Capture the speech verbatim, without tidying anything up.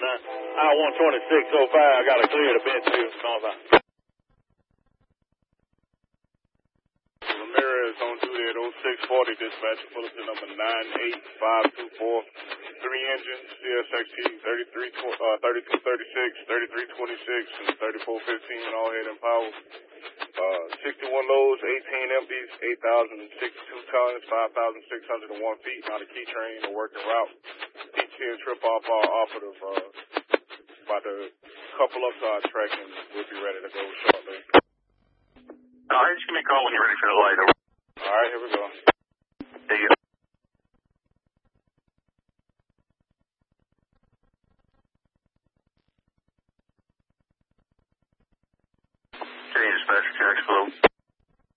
now. I one twenty-six oh five, I got to clear the Bentonville northbound. Ramirez on duty at oh six forty, dispatch, bulletin number nine eight five two four. Three engines, C S X T thirty-three, uh, thirty-two thirty-six, thirty-three twenty-six, and thirty-four fifteen, all head and power. Uh, sixty-one loads, eighteen empties, eight thousand sixty-two tons, five thousand six hundred one feet, not a key train, a working route. D ten trip off our operative, uh, about to couple up to our track and we'll be ready to go shortly. Alright, just give me a call when you're ready for the light. Alright, here we go. There you go.